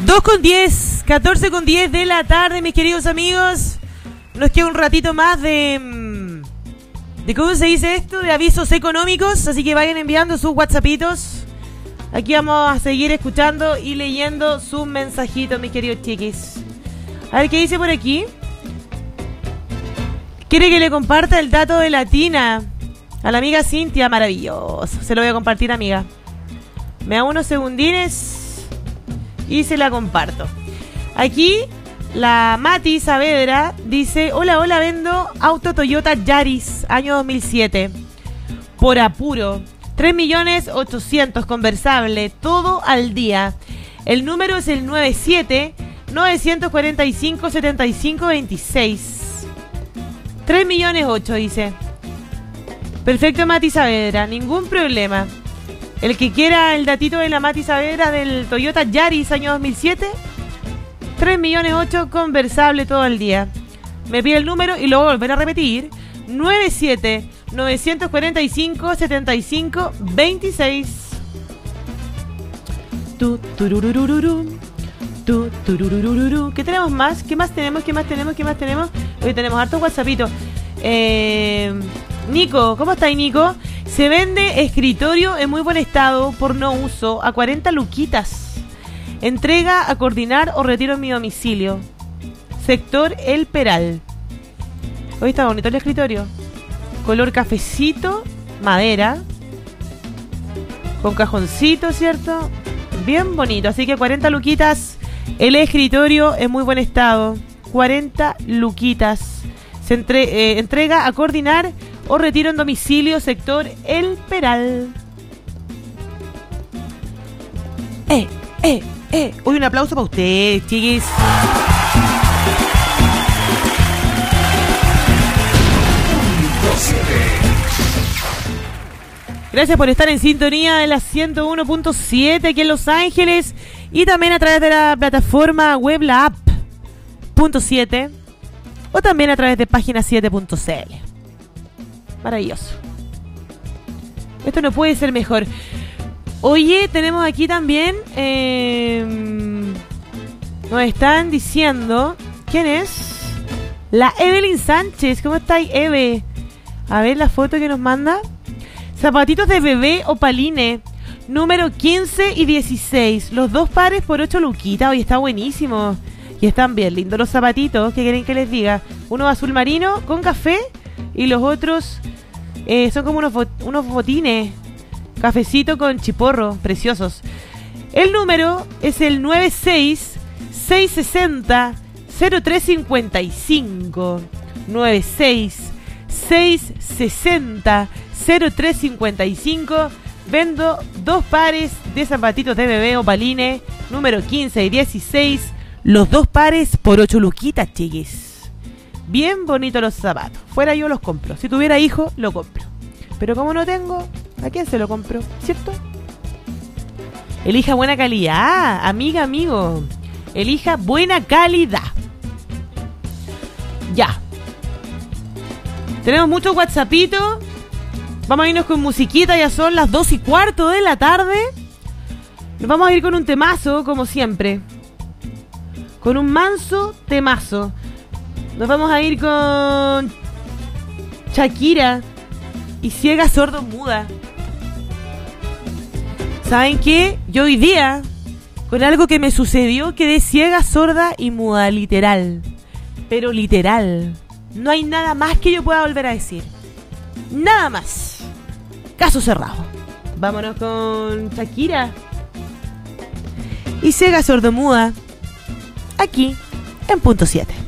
2:10, 14:10 de la tarde, mis queridos amigos. Nos queda un ratito más de ¿cómo se dice esto? De avisos económicos. Así que vayan enviando sus whatsappitos. Aquí vamos a seguir escuchando y leyendo sus mensajitos, mis queridos chiquis. A ver qué dice por aquí. Quiere que le comparta el dato de la tina a la amiga Cintia. Maravilloso. Se lo voy a compartir, amiga. Me da unos segundines y se la comparto. Aquí la Mati Saavedra dice: hola, vendo auto Toyota Yaris, año 2007. Por apuro. 3.800.000 conversable, todo al día. El número es el 97-945-7526. 3.800.000 dice. Perfecto, Mati Saavedra, ningún problema. El que quiera el datito de la Mati Saavedra del Toyota Yaris año 2007, 3.800.000 conversable todo el día. Me pide el número y lo voy a volver a repetir. 97-945-7526. ¿Qué tenemos más? ¿Qué más tenemos? Hoy tenemos harto WhatsAppito. Nico, ¿cómo estáis, Nico? Se vende escritorio en muy buen estado por no uso a 40 luquitas. Entrega a coordinar o retiro en mi domicilio. Sector El Peral. Hoy está bonito el escritorio. Color cafecito, madera. Con cajoncito, ¿cierto? Bien bonito. Así que 40 luquitas. El escritorio en muy buen estado. 40 luquitas. Se entrega a coordinar o retiro en domicilio. Sector El Peral. Hoy un aplauso para ustedes, chiquis. Gracias por estar en sintonía de la 101.7 aquí en Los Ángeles y también a través de la plataforma web, la app.7 o también a través de página7.cl. Maravilloso. Esto no puede ser mejor. Oye, tenemos aquí también nos están diciendo ¿quién es? La Evelyn Sánchez. ¿Cómo estáis, Eve? A ver la foto que nos manda. Zapatitos de bebé Opaline, número 15 y 16. Los dos pares por 8 luquitas. Hoy está buenísimo. Y están bien lindos los zapatitos. ¿Qué quieren que les diga? Uno azul marino con café y los otros son como unos botines. Cafecito con chiporro. Preciosos. El número es el 96-660-0355. 96-660-0355. Vendo dos pares de zapatitos de bebé Opaline, número 15 y 16. Los dos pares por 8 luquitas, chiquis. Bien bonitos los zapatos. Fuera yo los compro. Si tuviera hijo, lo compro. Pero como no tengo, ¿a quién se lo compro? ¿Cierto? Elija buena calidad, amiga, amigo. Elija buena calidad. Ya. Tenemos muchos whatsappitos. Vamos a irnos con musiquita, ya son las 2:15 de la tarde. Nos vamos a ir con un temazo, como siempre. Con un manso temazo. Nos vamos a ir con Shakira y Ciega, Sordo, Muda. ¿Saben qué? Yo hoy día, con algo que me sucedió, quedé ciega, sorda y muda, literal. Pero literal. No hay nada más que yo pueda volver a decir. Nada más. Caso cerrado. Vámonos con Shakira y Ciega, Sordo, Muda. Aquí, en punto 7.